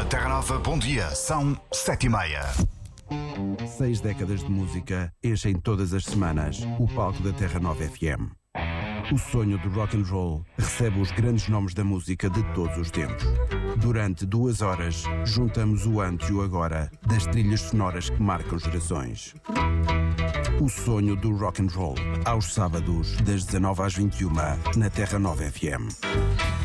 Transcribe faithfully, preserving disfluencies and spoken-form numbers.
Na Terra Nova, bom dia, são sete e meia. Seis décadas de música enchem todas as semanas o palco da Terra Nova F M. O sonho do rock and roll recebe os grandes nomes da música de todos os tempos. Durante duas horas, juntamos o antes e o agora das trilhas sonoras que marcam gerações. O sonho do rock and roll, aos sábados, das dezanove às vinte e uma, na Terra Nova F M.